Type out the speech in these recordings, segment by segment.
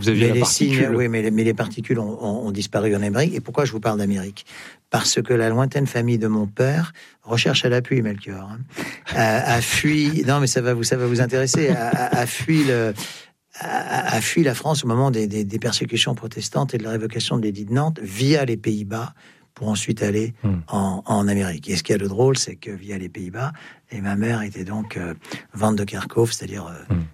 Vous aviez la particule. Signes, oui, mais les particules ont disparu en Amérique. Et pourquoi je vous parle d'Amérique ? Parce que la lointaine famille de mon père, recherche à l'appui, Melchior, a fui. Non, mais ça va vous intéresser. A fui la France au moment des persécutions protestantes et de la révocation de l'édit de Nantes via les Pays-Bas pour ensuite aller en Amérique. Et ce qu'il y a de drôle, c'est que via les Pays-Bas, et ma mère était donc Van de Kerkhove, c'est-à-dire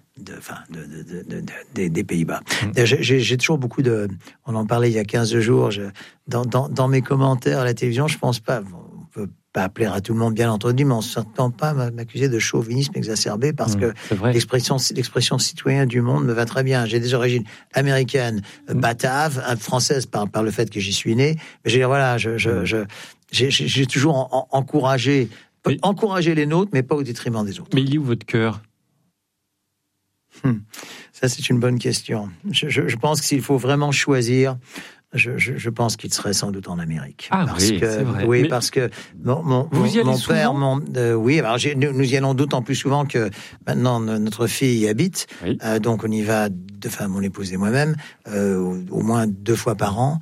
des Pays-Bas. J'ai toujours beaucoup de... On en parlait il y a 15 jours. Dans mes commentaires à la télévision, je pense pas... On peut pas plaire à tout le monde, bien entendu, mais on ne s'entend pas m'accuser de chauvinisme exacerbé parce que l'expression citoyen du monde me va très bien. J'ai des origines américaines, bataves, françaises par le fait que j'y suis né. Mais je veux dire, voilà, j'ai toujours encouragé les nôtres, mais pas au détriment des autres. Mais il est où votre cœur ? Ça, c'est une bonne question. Je pense que s'il faut vraiment choisir, je pense qu'il serait sans doute en Amérique. Ah parce oui, que, c'est vrai. Oui, mais parce que mon père... oui, alors nous y allons d'autant plus souvent que maintenant notre fille y habite. Oui. Donc on y va, mon épouse et moi-même, au moins 2 fois par an.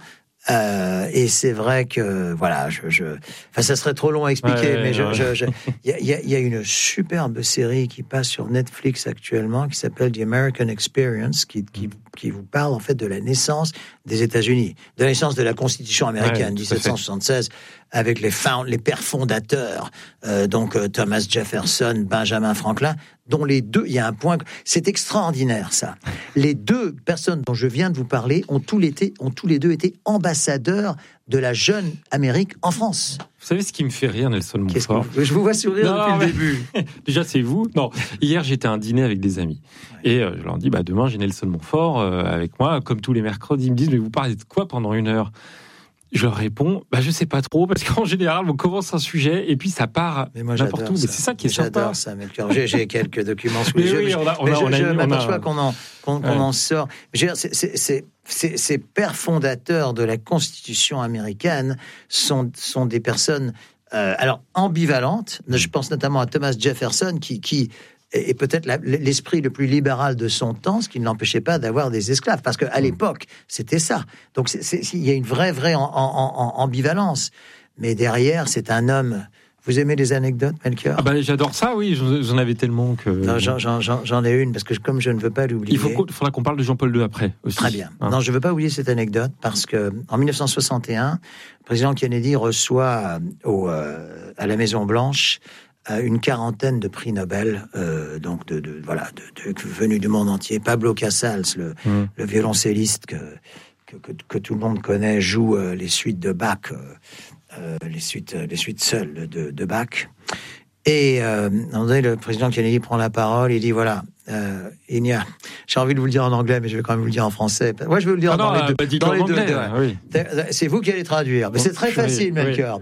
Et c'est vrai que voilà, ça serait trop long à expliquer, mais il y a une superbe série qui passe sur Netflix actuellement qui s'appelle The American Experience, qui vous parle en fait de la naissance des États-Unis, de la naissance de la Constitution américaine, 1776, avec les pères fondateurs, donc Thomas Jefferson, Benjamin Franklin, dont les deux, il y a un point, c'est extraordinaire ça. Les 2 personnes dont je viens de vous parler ont tous les deux été ambassadeurs de la jeune Amérique en France. Vous savez ce qui me fait rire, Nelson Montfort ? Je vous vois sourire depuis le début. Déjà, c'est vous. Non, hier, j'étais à un dîner avec des amis. Et je leur dis, demain, j'ai Nelson Montfort avec moi. Comme tous les mercredis, ils me disent, mais vous parlez de quoi pendant 1 heure ? Je leur réponds, je sais pas trop, parce qu'en général, on commence un sujet et puis ça part n'importe où. Mais c'est ça qui est sympa. J'adore ça, Melchior. J'ai quelques documents sous les yeux. Je m'aperçois qu'on en sort. Je veux dire, ces pères fondateurs de la Constitution américaine sont des personnes ambivalentes. Je pense notamment à Thomas Jefferson qui est peut-être l'esprit le plus libéral de son temps, ce qui ne l'empêchait pas d'avoir des esclaves. Parce qu'à l'époque, c'était ça. Donc, il y a une vraie ambivalence. Mais derrière, c'est un homme... Vous aimez les anecdotes, Melchior ? J'adore ça, oui. J'en avais tellement que... Non, j'en ai une, parce que comme je ne veux pas l'oublier... Il faudra qu'on parle de Jean-Paul II après, aussi. Très bien. Non, je ne veux pas oublier cette anecdote, parce qu'en 1961, le président Kennedy reçoit à la Maison-Blanche une 40aine de prix Nobel, donc venus du monde entier. Pablo Casals, le violoncelliste que tout le monde connaît, joue les suites de Bach, les suites seules de Bach. Et le président Kennedy prend la parole, il dit voilà, j'ai envie de vous le dire en anglais, mais je vais quand même vous le dire en français. Moi, je vais vous le dire dans les deux. Oui. C'est vous qui allez traduire, mais c'est très facile, Melchior.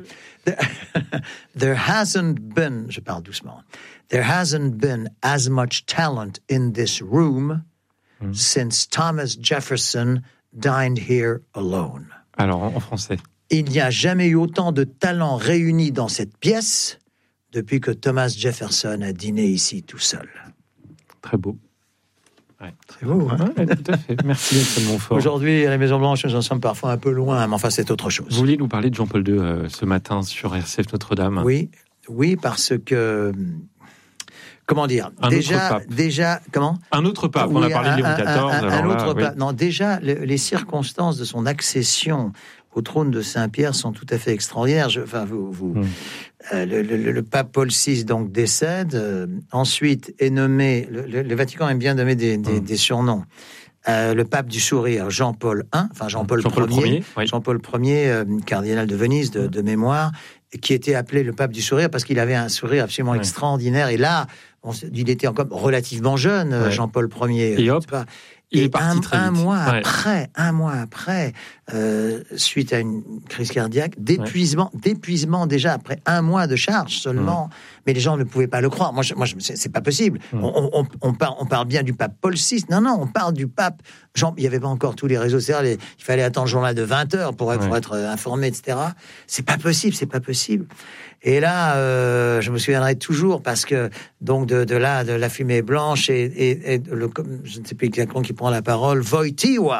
There hasn't been, je parle doucement, there hasn't been as much talent in this room since Thomas Jefferson dined here alone. Alors, en français. Il n'y a jamais eu autant de talents réunis dans cette pièce depuis que Thomas Jefferson a dîné ici tout seul. Très beau. Ouais, très beau, hein ? Ouais, tout à fait. Merci, Nelson Montfort. Aujourd'hui, à la Maison-Blanche, nous en sommes parfois un peu loin, mais enfin, c'est autre chose. Vous vouliez nous parler de Jean-Paul II ce matin sur RCF Notre-Dame ? Oui, parce que... Comment dire ? Déjà, comment ? Un autre pape, on a parlé de Léon XIV. Un autre pape. Non, déjà, les circonstances de son accession au trône de Saint-Pierre sont tout à fait extraordinaires. Le pape Paul VI donc décède. Ensuite est nommé. Le Vatican aime bien donner des surnoms. Le pape du sourire, Jean-Paul I, enfin Jean-Paul Ier, Jean-Paul Ier, cardinal de Venise de mémoire, qui était appelé le pape du sourire parce qu'il avait un sourire absolument extraordinaire. Et là, il était encore relativement jeune, Jean-Paul Ier. Et hop. Il est parti très vite. Un mois après, suite à une crise cardiaque, d'épuisement déjà après 1 mois de charge seulement. Mais les gens ne pouvaient pas le croire. Moi, c'est pas possible. On parle bien du pape Paul VI. Non, on parle du pape Jean. Il n'y avait pas encore tous les réseaux sociaux. Il fallait attendre le journal de 20h pour être informé, etc. C'est pas possible. Et là, je me souviendrai toujours parce que donc de la fumée blanche et je ne sais plus exactement qui prend la parole, Wojtyła.